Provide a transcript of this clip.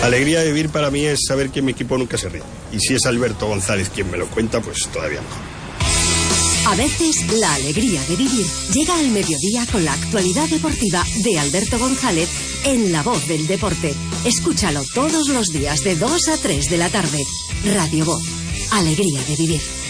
Alegría de vivir para mí es saber que mi equipo nunca se rinde. Y si es Alberto González quien me lo cuenta, pues todavía mejor. A veces la alegría de vivir llega al mediodía con la actualidad deportiva de Alberto González en La Voz del Deporte. Escúchalo todos los días de 2 a 3 de la tarde. Radio Voz. Alegría de vivir.